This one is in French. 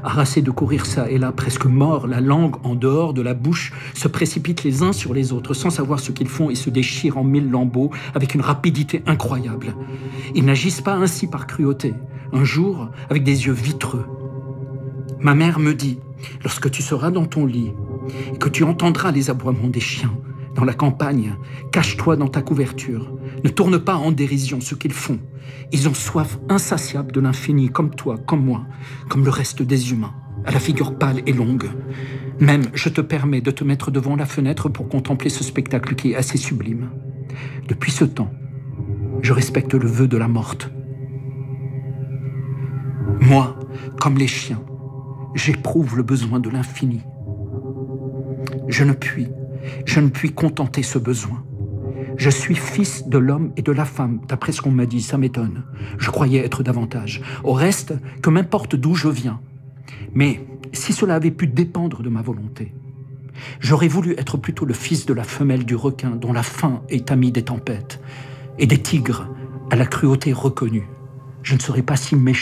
Harassés de courir ça et là, presque morts, la langue en dehors de la bouche, se précipitent les uns sur les autres sans savoir ce qu'ils font et se déchirent en mille lambeaux avec une rapidité incroyable. Ils n'agissent pas ainsi par cruauté. Un jour, avec des yeux vitreux, ma mère me dit, lorsque tu seras dans ton lit et que tu entendras les aboiements des chiens dans la campagne, cache-toi dans ta couverture. Ne tourne pas en dérision ce qu'ils font. Ils ont soif insatiable de l'infini, comme toi, comme moi, comme le reste des humains, à la figure pâle et longue. Même, je te permets de te mettre devant la fenêtre pour contempler ce spectacle qui est assez sublime. Depuis ce temps, je respecte le vœu de la morte. Moi, comme les chiens, j'éprouve le besoin de l'infini. Je ne puis contenter ce besoin. Je suis fils de l'homme et de la femme, d'après ce qu'on m'a dit, ça m'étonne. Je croyais être davantage. Au reste, que m'importe d'où je viens. Mais si cela avait pu dépendre de ma volonté, j'aurais voulu être plutôt le fils de la femelle du requin dont la faim est amie des tempêtes, et des tigres à la cruauté reconnue. Je ne serais pas si méchant